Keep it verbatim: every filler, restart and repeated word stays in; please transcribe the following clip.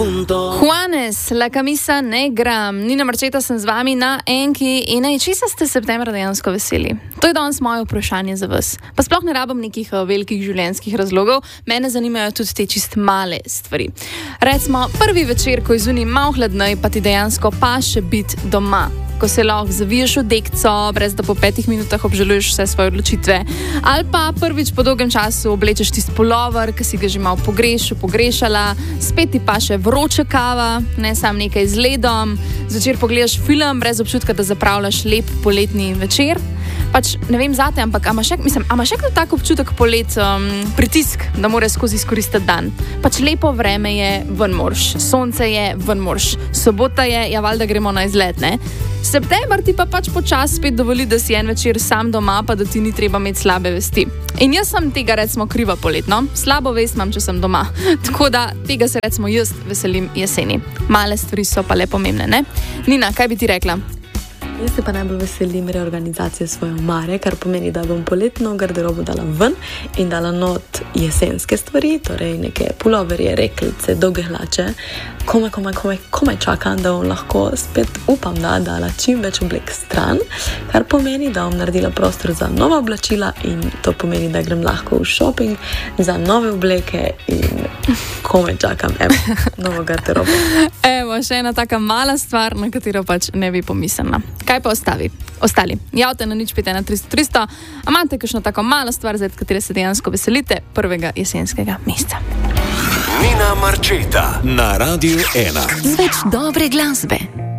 punto. Juanes, la camisa negra. Nina Marčeta sem z vami na Enki in ej, česa ste septembra dejansko veseli? To je danes moje vprašanje za vas. Pa sploh ne rabim nekih uh, velikih življenjskih razlogov, mene zanimajo tudi te čist male stvari. Recimo, prvi večer, ko je zunaj malo hladnej, pa ti dejansko paše biti doma. Ko se lahko zaviješ v dekco, brez da po petih minutah obžaluješ vse svoje odločitve. Ali pa prvič po dolgem času oblečeš tisti pulover, ki si ga že malo pogrešal, pogrešala, spet ti pa še vroča kava, ne sam nekaj z ledom, zvečer pogledaš film brez občutka, da zapravljaš lep poletni večer. Pač ne vem zate, ampak a imaš še, mislim, a imaš še kdo tak občutek polet, um, pritisk, da moraš skozi izkoristiti dan? Pač lepo vreme je, ven morš, sonce je, ven morš, sobota je, ja valjda gremo na izlet, ne? September ti pa pač počas spet dovoli, da si en večer sam doma, pa da ti ni treba imeti slabe vesti. In jaz sem tega recimo kriva poletno, slabo vest imam, če sem doma. Tako da tega se recimo jaz veselim jeseni. Male stvari so pa le pomembne, ne? Nina, kaj bi ti rekla? Jaz se pa najbolj veselim reorganizacije svoje omare, kar pomeni, da bom poletno garderobo dala ven in dala not jesenske stvari, torej neke puloverje, reklice, dolge hlače. Komaj, komaj, komaj, komaj čakam, da bom lahko spet upam, da dala čim več oblek stran, kar pomeni, da bom naredila prostor za nova oblačila in to pomeni, da grem lahko v shopping za nove obleke in komaj čakam, evo, novo garderobo. Evo, še ena taka mala stvar, na katero pač ne bi pomislila. Kaj pa ostavi? Ostali? Javte na nič pet ena tristo tristo. A imate kakšno tako malo stvar, za katere se dejansko veselite prvega jesenskega meseca? Nina Marčeta na Radiu ena. Z več dobre glasbe.